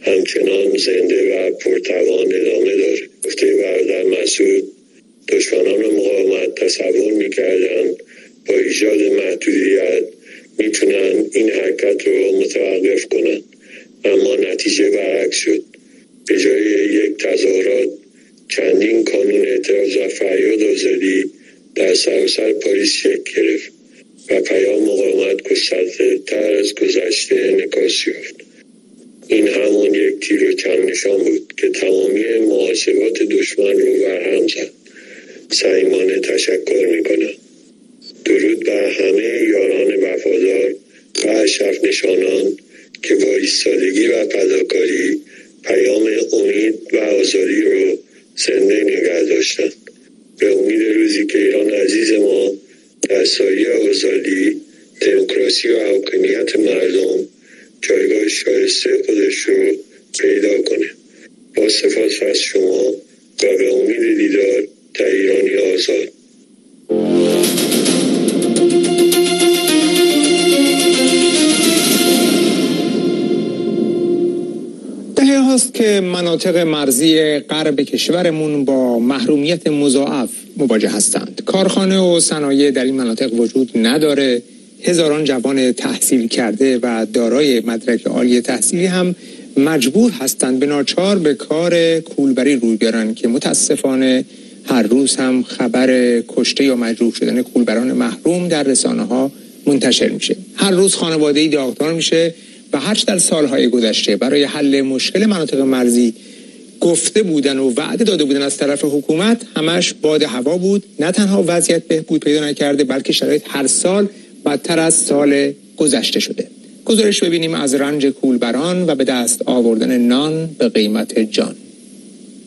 همچنان زنده و پرتوان ادامه داره. گفته برادر مسعود دشمنان مقاومت تصور میکردن با ایجاد محدودیت میتونن این حرکت رو متوقف کنن، اما نتیجه برعکس شد. به جای یک تظاهرات چندین کانون اعتراض و فریاد آزادی در سراسر پاریس شکل گرفت و پیام مقاومت گسترده‌تر از گذشته انعکاس یافت. این همون یک تیر و کم نشان بود که تمامی محاسبات دشمن رو برهم زد. صمیمانه تشکر میکنم. درود بر همه یاران وفادار و اشرف نشانان که با ایستادگی و فداکاری پیام امید و آزادی رو زنده نگه داشتن. به امید روزی که ایران عزیز ما در سایه آزادی، دموکراسی و حاکمیت مردم جایگاه شایسته خودش رو پیدا کنه. با سپاس از شما و به امید دیدار در ایرانی آزاد. دهه هاست که مناطق مرزی غرب کشورمون با محرومیت مضاعف مواجه هستند. کارخانه و صنایع در این مناطق وجود نداره. هزاران جوان تحصیل کرده و دارای مدرک عالی تحصیلی هم مجبور هستند به ناچار به کار کولبری روی بیارن که متاسفانه هر روز هم خبر کشته یا مجروح شدن کولبران محروم در رسانه‌ها منتشر میشه. هر روز خانواده‌ای داغدار میشه و هرچه در سالهای گذشته برای حل مشکل مناطق مرزی گفته بودن و وعده داده بودن از طرف حکومت همش باد هوا بود. نه تنها وضعیت بهبود پیدا نکرده بلکه شرایط هر سال بدتر از سال گذشته شده. گزارش ببینیم از رنج کولبران و به دست آوردن نان به قیمت جان.